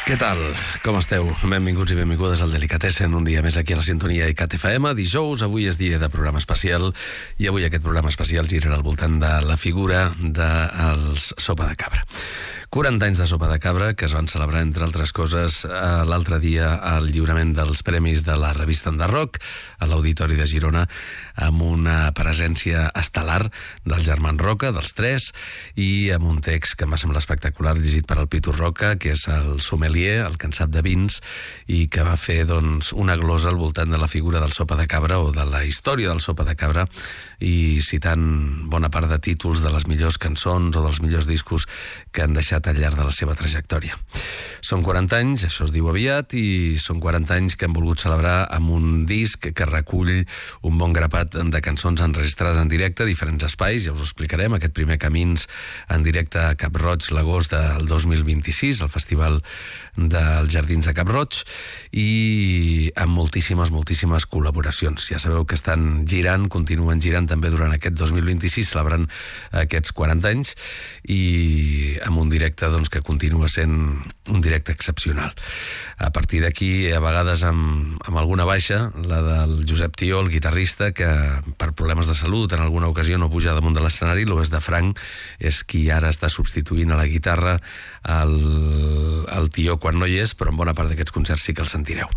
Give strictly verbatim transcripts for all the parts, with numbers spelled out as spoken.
Què tal? Com esteu? Benvinguts i benvingudes al Delicatessen, un dia més aquí a la sintonia d'ICAT F M. Dijous, avui és dia de programa especial i avui aquest programa especial girarà al voltant de la figura dels Sopa de Cabra. quaranta anys de Sopa de Cabra, que es van celebrar, entre altres coses, l'altre dia al lliurament dels premis de la revista Enderroc, a l'Auditori de Girona, amb una presència estel·lar dels germans Roca, dels tres, i amb un text que em va semblar espectacular, llegit per el Pitu Roca, que és el sommelier, el que en sap de vins, i que va fer doncs, una glosa al voltant de la figura del Sopa de Cabra o de la història del Sopa de Cabra, i citant bona part de títols de les millors cançons o dels millors discos que han deixat al llarg de la seva trajectòria. Són quaranta anys, això es diu aviat, i són quaranta anys que hem volgut celebrar amb un disc que recull un bon grapat de cançons enregistrades en directe a diferents espais, ja us ho explicarem, aquest primer Camins en directe a Cap Roig l'agost del dos mil vint-i-sis, al Festival dels Jardins de Cap Roig, i amb moltíssimes, moltíssimes col·laboracions. Ja sabeu que estan girant, continuen girant també durant aquest dos mil vint-i-sis, celebrant aquests quaranta anys, i amb un directe doncs, que continua sent un directe excepcional. A partir d'aquí, a vegades amb, amb alguna baixa, la del Josep Tió, el guitarrista, que per problemes de salut en alguna ocasió no puja damunt de l'escenari, l'Oest de Franc és qui ara està substituint a la guitarra el, el Tió quan no hi és, però en bona part d'aquests concerts sí que el sentireu.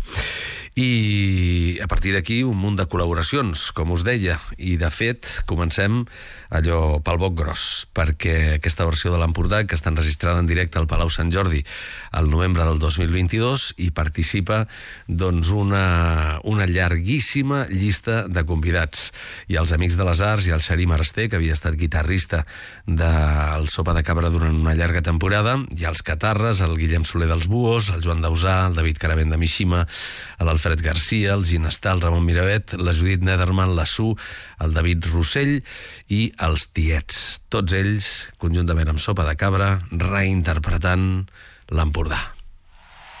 I a partir d'aquí un munt de col·laboracions, com us deia, i de fet comencem allò pel boc gros, perquè aquesta versió de l'Empordà, que està enregistrada en directe al Palau Sant Jordi al novembre del dos mil vint-i-dos, i participa doncs una, una llarguíssima llista de convidats. Hi ha els Amics de les Arts i el Xarí Marester, que havia estat guitarrista del Sopa de Cabra durant una llarga temporada, hi ha els Catarres, el Guillem Soler dels Buhos, el Joan Dausà, el David Caravent de Mishima, l'Alfred Garcia, el Ginestar, el Ramon Miravet, la Judit Nederman, la Su, el David Rossell i els Tiets. Tots ells, conjuntament amb Sopa de Cabra, reinterpretant l'Empordà.